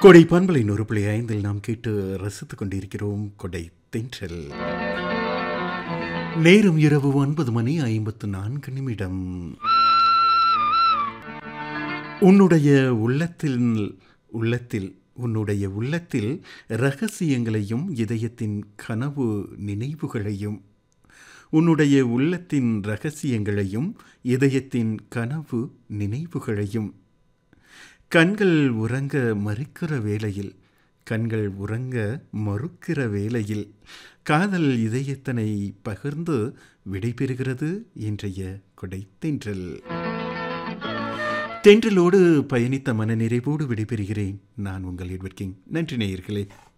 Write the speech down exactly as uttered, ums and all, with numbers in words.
கொடை பண்பலை நூறு புள்ளி ஐந்தில் நாம் கேட்டு ரசித்துக் கொண்டிருக்கிறோம் கொடை தென்றல். நேரம் இரவு ஒன்பது மணி ஐம்பத்து நான்கு நிமிடம். உன்னுடைய உள்ளத்தில் உள்ளத்தில் உன்னுடைய உள்ளத்தில் இரகசியங்களையும் இதயத்தின் கனவு நினைவுகளையும் உன்னுடைய உள்ளத்தின் இரகசியங்களையும் இதயத்தின் கனவு நினைவுகளையும் கண்கள் உறங்க மறுக்கிற வேளையில் கண்கள் உறங்க மறுக்கிற வேளையில் காதல் இதயத்தனை பகிர்ந்து விடைபெறுகிறது இன்றைய கொடை தென்றல். தென்றலோடு பயணித்த மனநிறைவோடு விடைபெறுகிறேன். நான் உங்கள் எட்வர்ட் கிங். நன்றி நேயர்களே.